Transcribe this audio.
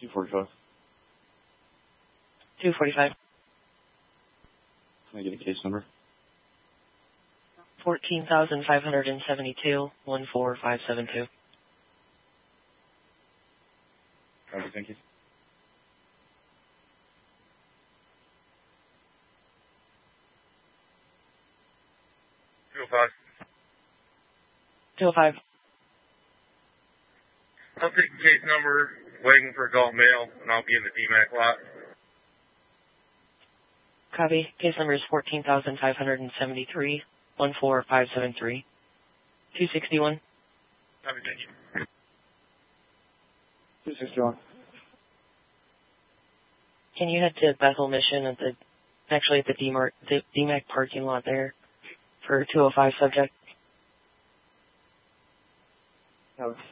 245. 245. Can I get a case number? 14,572, 14572. Okay, thank you. Two oh five. I'll take the case number, waiting for adult male, and I'll be in the DMAC lot. Copy. Case number is 14,573, 14573. 261. Copy, thank you. 261. Can you head to Bethel Mission at the DMAC parking lot there for 205 subject? No.